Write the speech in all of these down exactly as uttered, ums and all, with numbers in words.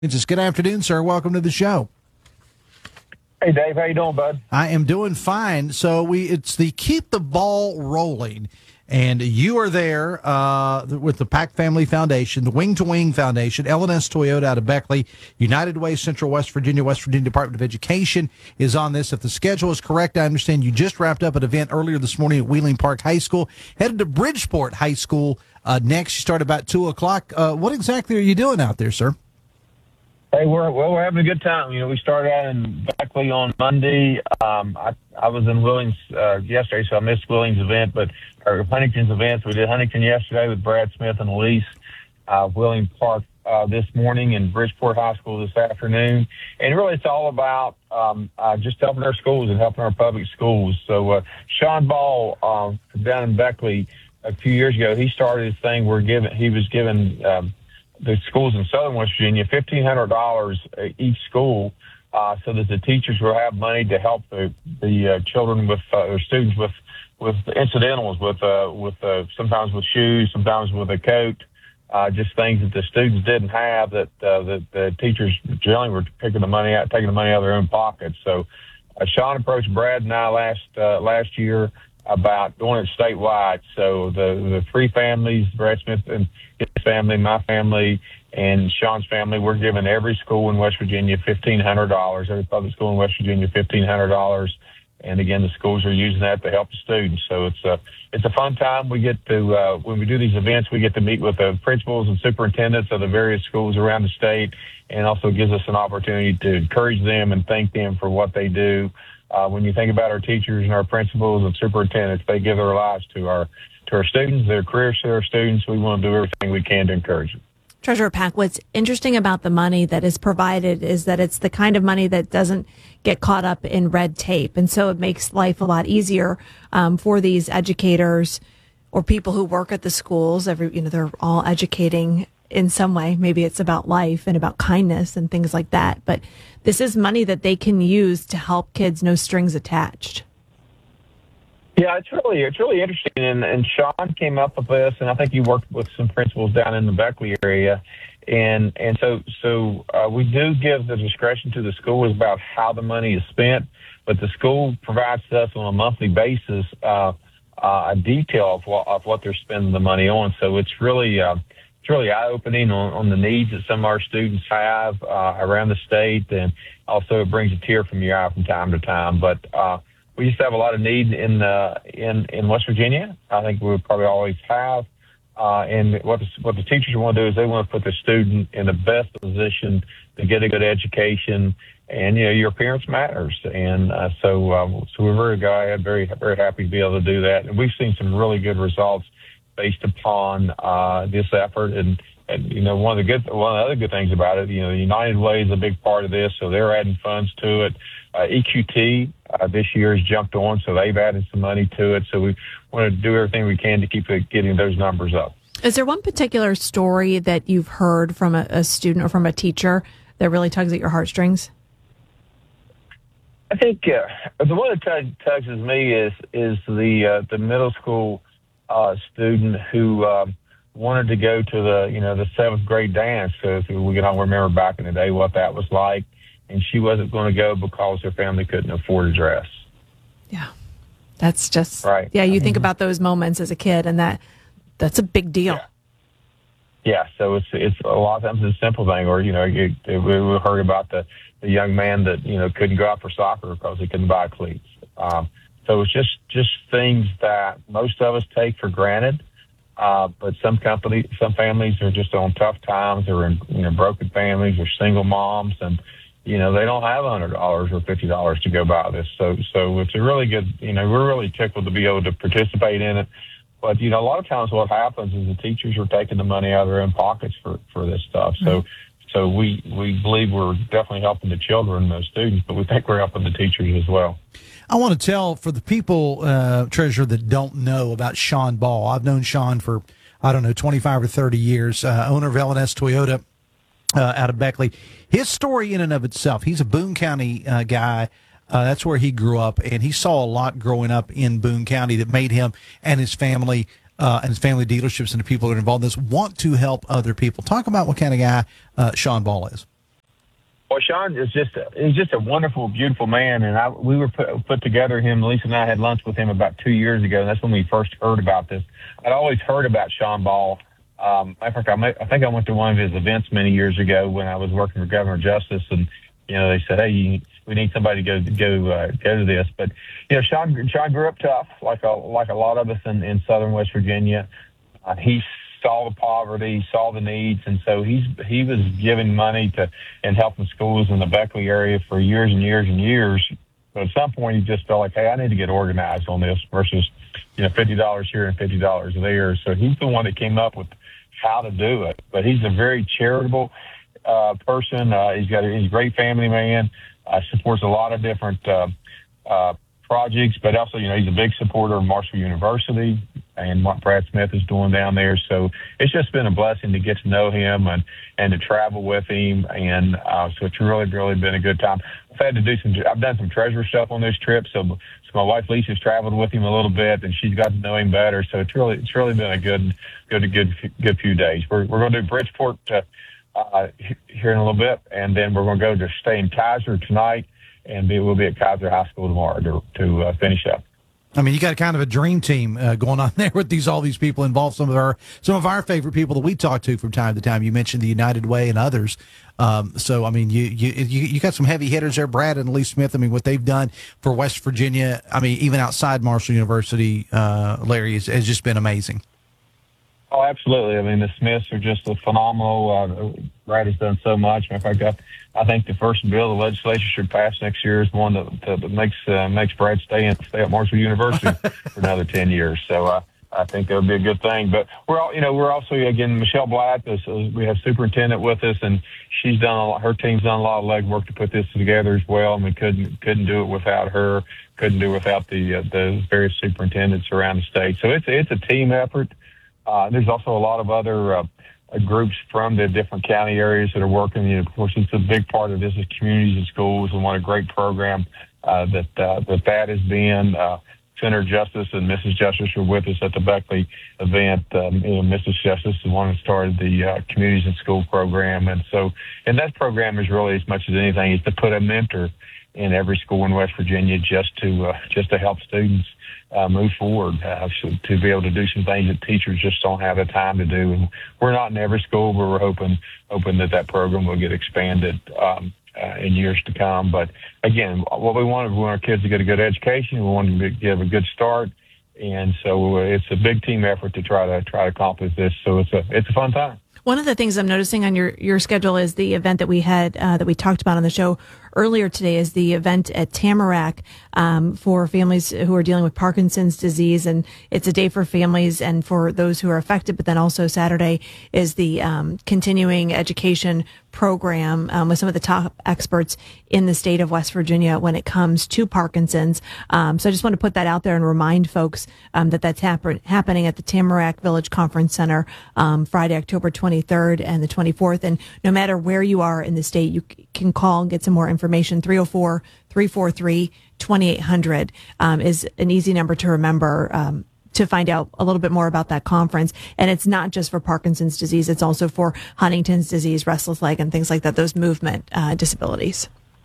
Just good afternoon, sir. Welcome to the show. Hey, Dave. How you doing, bud? I am doing fine. So we it's the Keep the Ball Rolling, and you are there uh, with the Pack Family Foundation, the Wing to Wing Foundation, L and S Toyota out of Beckley, United Way, Central West Virginia, West Virginia Department of Education is on this. If the schedule is correct, I understand you just wrapped up an event earlier this morning at Wheeling Park High School, headed to Bridgeport High School uh, next. You start about two o'clock. Uh, what exactly are you doing out there, sir? Hey, we're well, we're having a good time. You know, we started out in Beckley on Monday. Um, I I was in Willings uh, yesterday, so I missed Willings' event, but or Huntington's event. So we did Huntington yesterday with Brad Smith and Elise. Uh, Wheeling Park uh, this morning, and Bridgeport High School this afternoon. And really, it's all about um, uh, just helping our schools and helping our public schools. So uh, Sean Ball uh, down in Beckley a few years ago, he started his thing. We're giving he was given. Um, the schools in southern West Virginia, fifteen hundred dollars each school, uh, so that the teachers will have money to help the, the uh, children with, uh, or students with, with incidentals, with, uh, with, uh, sometimes with shoes, sometimes with a coat, uh, just things that the students didn't have that, uh, that the teachers generally were picking the money out, taking the money out of their own pockets. So, uh, Sean approached Brad and I last, uh, last year about doing it statewide. So the the three families, Brad Smith and his family, my family, and Sean's family, we're giving every school in West Virginia fifteen hundred dollars, every public school in West Virginia fifteen hundred dollars. And again, the schools are using that to help the students. So it's a, it's a fun time. We get to, uh, when we do these events, we get to meet with the principals and superintendents of the various schools around the state, and also gives us an opportunity to encourage them and thank them for what they do. Uh, when you think about our teachers and our principals and superintendents, they give their lives to our to our students, their careers to our students. We want to do everything we can to encourage them. Treasurer Pack, what's interesting about the money that is provided is that it's the kind of money that doesn't get caught up in red tape. And so it makes life a lot easier um, for these educators or people who work at the schools. Every, you know, they're all educating in some way. Maybe it's about life and about kindness and things like that. But this is money that they can use to help kids, no strings attached. Yeah, it's really it's really interesting. And, and Sean came up with this, and I think you worked with some principals down in the Beckley area. And and so so uh, we do give the discretion to the schools about how the money is spent, but the school provides to us on a monthly basis uh, uh, a detail of what, of what they're spending the money on. So it's really uh, it's really eye-opening on, on the needs that some of our students have uh, around the state, and also it brings a tear from your eye from time to time. But uh, we used to have a lot of need in uh, in in West Virginia. I think we would probably always have. Uh, and what the, what the teachers want to do is they want to put the student in the best position to get a good education. And you know, your appearance matters. And uh, so uh, so we're very glad, very very happy to be able to do that. And we've seen some really good results based upon uh, this effort. And, and you know, one of the good one of the other good things about it, you know, United Way is a big part of this, so they're adding funds to it. Uh, E Q T uh, this year has jumped on, so they've added some money to it. So we want to do everything we can to keep it, getting those numbers up. Is there one particular story that you've heard from a, a student or from a teacher that really tugs at your heartstrings? I think uh, the one that tug, tugs at me is is the uh, the middle school uh, student who um, wanted to go to the you know the seventh grade dance. So we can all remember back in the day what that was like. And she wasn't going to go because her family couldn't afford a dress. Yeah, that's just right. Yeah, you think about those moments as a kid, and that that's a big deal. Yeah. yeah so it's it's a lot of times it's a simple thing, or you know, you, we heard about the, the young man that you know couldn't go out for soccer because he couldn't buy cleats. Um, so it's just just things that most of us take for granted. Uh, but some company, some families are just on tough times, or in you know broken families, or single moms, and you know, they don't have one hundred dollars or fifty dollars to go buy this. So so it's a really good, you know, we're really tickled to be able to participate in it. But, you know, a lot of times what happens is the teachers are taking the money out of their own pockets for, for this stuff. So mm-hmm. so we, we believe we're definitely helping the children and those students, but we think we're helping the teachers as well. I want to tell, for the people, uh, Treasurer, that don't know about Sean Ball. I've known Sean for, I don't know, twenty-five or thirty years, uh, owner of L and S Toyota. Uh, out of Beckley. His story in and of itself, he's a Boone County uh, guy. Uh, that's where he grew up, and he saw a lot growing up in Boone County that made him and his family uh, and his family dealerships and the people that are involved in this want to help other people. Talk about what kind of guy uh, Sean Ball is. Well, Sean is just he's just a wonderful, beautiful man, and I we were put, put together. Him, Lisa, and I had lunch with him about two years ago, and that's when we first heard about this. I'd always heard about Sean Ball. Um, I think I, may, I think I went to one of his events many years ago when I was working for Governor Justice, and you know they said, "Hey, you, we need somebody to go go uh, go to this." But you know, Sean Sean grew up tough, like a like a lot of us in, in Southern West Virginia. Uh, he saw the poverty, saw the needs, and so he's he was giving money to and helping schools in the Beckley area for years and years and years. But at some point, he just felt like, hey, I need to get organized on this versus, you know, fifty dollars here and fifty dollars there. So he's the one that came up with how to do it. But he's a very charitable uh, person. Uh, he's got a, he's a great family man. Uh, supports a lot of different uh, uh, projects, but also, you know, he's a big supporter of Marshall University and what Brad Smith is doing down there. So it's just been a blessing to get to know him and, and to travel with him. And uh, so it's really, really been a good time. I've had to do some, I've done some treasure stuff on this trip. So, so my wife Lisa's traveled with him a little bit, and she's got to know him better. So it's really, it's really been a good, good, good, good few days. We're, we're going to do Bridgeport uh, uh, here in a little bit, and then we're going to go to stay in Kaiser tonight, and be, we'll be at Kaiser High School tomorrow to, to uh, finish up. I mean, you got kind of a dream team uh, going on there with these all these people involved. Some of our some of our favorite people that we talk to from time to time. You mentioned the United Way and others. Um, so I mean, you you you you got some heavy hitters there, Brad and Lee Smith. I mean, what they've done for West Virginia. I mean, even outside Marshall University, uh, Larry has, has just been amazing. Oh, absolutely. I mean, the Smiths are just a phenomenal. Uh, Brad has done so much. In fact, I, I think the first bill the legislature should pass next year is one that, that, that makes uh, makes Brad stay in, stay at Marshall University for another ten years. So uh, I think that would be a good thing. But we're all, you know, we're also again Michelle Blatt. Is, uh, we have superintendent with us, and she's done a lot, her team's done a lot of legwork to put this together as well. And we couldn't couldn't do it without her. Couldn't do it without the uh, the various superintendents around the state. So it's it's a team effort. Uh, there's also a lot of other uh, groups from the different county areas that are working. You know, of course, it's a big part of this is communities and schools, and what a great program uh, that uh, that that has been. Uh, Senator Justice and Missus Justice were with us at the Beckley event. Um, you know, Missus Justice is the one that started the uh, communities and school program, and so and that program is really as much as anything is to put a mentor in every school in West Virginia just to uh, just to help students uh, move forward, uh, so to be able to do some things that teachers just don't have the time to do. And we're not in every school, but we're hoping hoping that that program will get expanded um, uh, in years to come. But again, what we want is we want our kids to get a good education. We want them to give a good start, and so it's a big team effort to try to try to accomplish this. So it's a it's a fun time. One of the things I'm noticing on your, your schedule is the event that we had, uh, that we talked about on the show earlier today is the event at Tamarack, um, for families who are dealing with Parkinson's disease. And it's a day for families and for those who are affected. But then also Saturday is the, um, continuing education program, um, with some of the top experts in the state of West Virginia when it comes to Parkinson's. Um, so I just want to put that out there and remind folks, um, that that's happen- happening at the Tamarack Village Conference Center, um, Friday, October twenty-third and the twenty-fourth. And no matter where you are in the state, you c- can call and get some more information. three oh four, three four three, two eight hundred, um, is an easy number to remember, um, to find out a little bit more about that conference. And it's not just for Parkinson's disease. It's also for Huntington's disease, restless leg, and things like that, those movement uh, disabilities.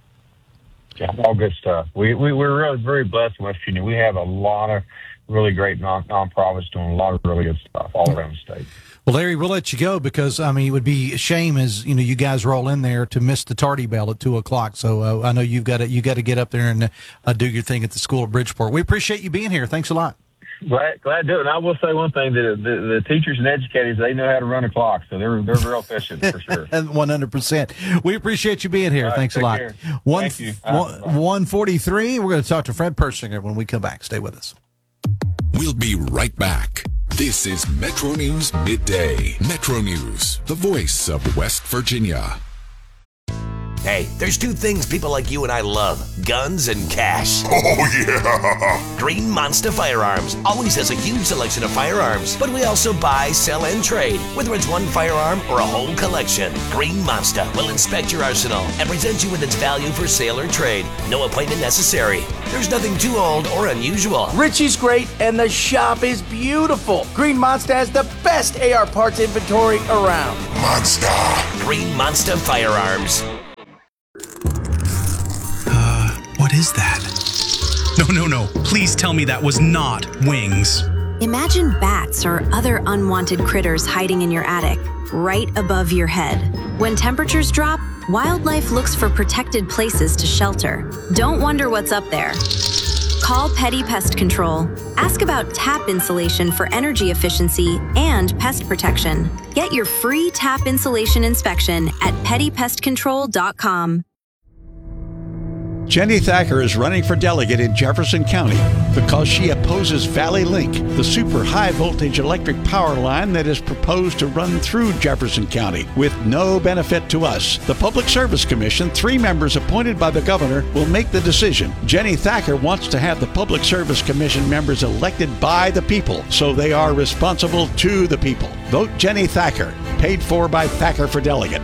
Yeah, all good stuff. We, we, we're really very blessed in West Virginia. We have a lot of really great non nonprofits doing a lot of really good stuff all around the state. Well, Larry, we'll let you go because, I mean, it would be a shame as, you know, you guys roll in there to miss the tardy bell at two o'clock. So uh, I know you've got to, you got to get up there and uh, do your thing at the school of Bridgeport. We appreciate you being here. Thanks a lot. Glad, glad to do it. And I will say one thing, that the, the teachers and educators, they know how to run a clock. So they're, they're real efficient for sure. one hundred percent. We appreciate you being here. Right, Thanks a lot. care. One, Thank you. one, one forty-three. We're going to talk to Fred Persinger when we come back. Stay with us. We'll be right back. This is Metro News Midday. Metro News, the voice of West Virginia. Hey, there's two things people like you and I love: guns and cash. Oh, yeah! Green Monster Firearms always has a huge selection of firearms, but we also buy, sell, and trade, whether it's one firearm or a whole collection. Green Monster will inspect your arsenal and present you with its value for sale or trade. No appointment necessary. There's nothing too old or unusual. Richie's great, and the shop is beautiful. Green Monster has the best A R parts inventory around. Monster. Green Monster Firearms. is that? No, no, no. Please tell me that was not wings. Imagine bats or other unwanted critters hiding in your attic, right above your head. When temperatures drop, wildlife looks for protected places to shelter. Don't wonder what's up there. Call Petty Pest Control. Ask about tap insulation for energy efficiency and pest protection. Get your free tap insulation inspection at petty pest control dot com. Jenny Thacker is running for delegate in Jefferson County because she opposes Valley Link, the super high voltage electric power line that is proposed to run through Jefferson County with no benefit to us. The Public Service Commission, three members appointed by the governor, will make the decision. Jenny Thacker wants to have the Public Service Commission members elected by the people, so they are responsible to the people. Vote Jenny Thacker, paid for by Thacker for Delegate.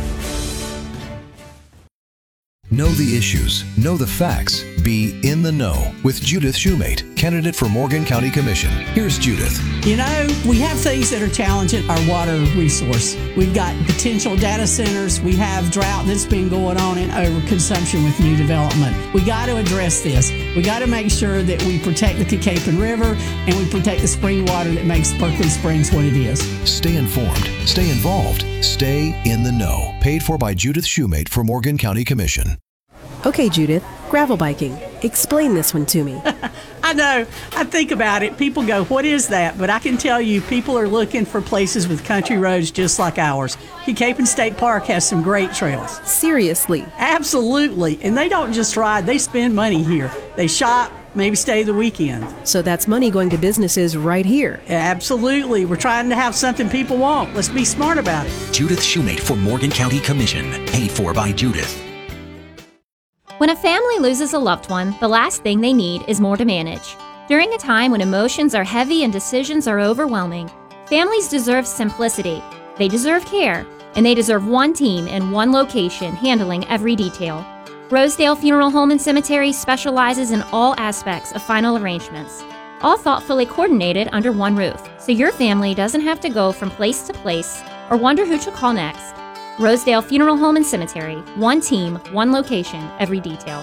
Know the issues, know the facts, be in the know with Judith Shoemate, candidate for Morgan County Commission. Here's Judith. You know, we have things that are challenging our water resource. We've got potential data centers. We have drought that's been going on and overconsumption with new development. We got to address this. We got to make sure that we protect the Cacapan River and we protect the spring water that makes Berkeley Springs what it is. Stay informed, stay involved, stay in the know. Paid for by Judith Shoemate for Morgan County Commission. Okay, Judith, gravel biking. Explain this one to me. I know. I think about it. People go, what is that? But I can tell you, people are looking for places with country roads just like ours. Cacapan State Park has some great trails. Seriously? Absolutely. And they don't just ride, they spend money here. They shop, maybe stay the weekend. So that's money going to businesses right here. Absolutely. We're trying to have something people want. Let's be smart about it. Judith Shoemate for Morgan County Commission. Paid for by Judith. When a family loses a loved one, the last thing they need is more to manage. During a time when emotions are heavy and decisions are overwhelming, families deserve simplicity, they deserve care, and they deserve one team in one location handling every detail. Rosedale Funeral Home and Cemetery specializes in all aspects of final arrangements, all thoughtfully coordinated under one roof, so your family doesn't have to go from place to place or wonder who to call next. Rosedale Funeral Home and Cemetery. One team, one location, every detail.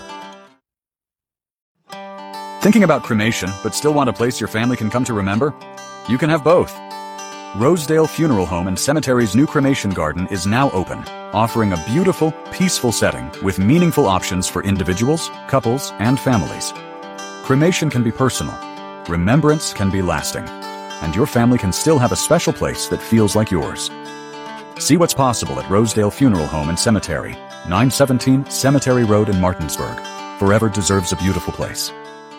Thinking about cremation, but still want a place your family can come to remember? You can have both. Rosedale Funeral Home and Cemetery's new cremation garden is now open, offering a beautiful, peaceful setting with meaningful options for individuals, couples, and families. Cremation can be personal. Remembrance can be lasting. And your family can still have a special place that feels like yours. See what's possible at Rosedale Funeral Home and Cemetery, nine seventeen Cemetery Road in Martinsburg. Forever deserves a beautiful place.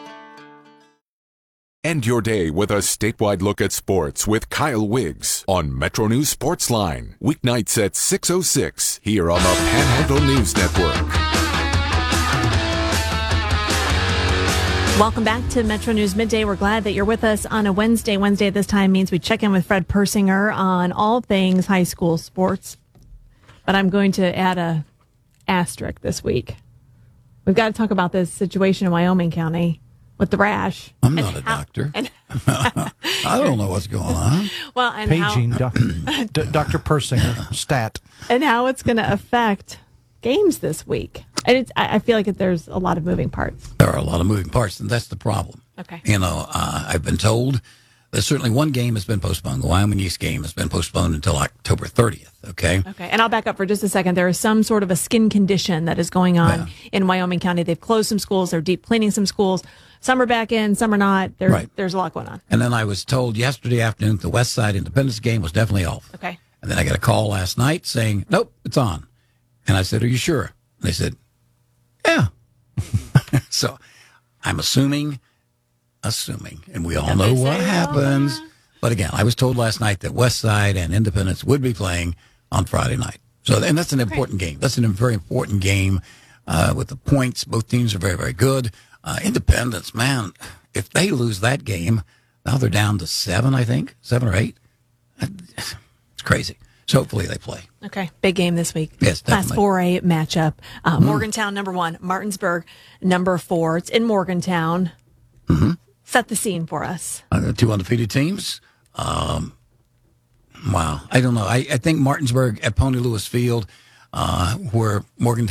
End your day with a statewide look at sports with Kyle Wiggs on Metro News Sportsline. Weeknights at six oh six here on the Panhandle News Network. Welcome back to Metro News Midday. We're glad that you're with us on a Wednesday. Wednesday at this time means we check in with Fred Persinger on all things high school sports. But I'm going to add a asterisk this week. We've got to talk about this situation in Wyoming County with the rash. I'm not a how, doctor. And, I don't know what's going on. Well, and Paging how, doc, Doctor Persinger, stat. And how it's going to affect games this week. And it's, I feel like there's a lot of moving parts. There are a lot of moving parts, and that's the problem. Okay. You know, uh, I've been told that certainly one game has been postponed. The Wyoming East game has been postponed until October thirtieth, okay? Okay, and I'll back up for just a second. There is some sort of a skin condition that is going on yeah. in Wyoming County. They've closed some schools. They're deep cleaning some schools. Some are back in, some are not. There's, right. there's a lot going on. And then I was told yesterday afternoon the West Side Independence game was definitely off. Okay. And then I got a call last night saying, nope, it's on. And I said, are you sure? And they said, yeah. So I'm assuming, assuming, and we all know what happens. But again, I was told last night that West Side and Independence would be playing on Friday night. So, and that's an important game. That's a very important game uh, with the points. Both teams are very, very good. Uh, Independence, man, if they lose that game, now they're down to seven, I think, seven or eight. It's crazy. So hopefully they play. Okay, big game this week. Yes, definitely. Class four A matchup. Uh, mm-hmm. Morgantown, number one. Martinsburg, number four. It's in Morgantown. Mm-hmm. Set the scene for us. Uh, two undefeated teams. Um, wow. I don't know. I, I think Martinsburg at Pony Lewis Field, uh, where Morgantown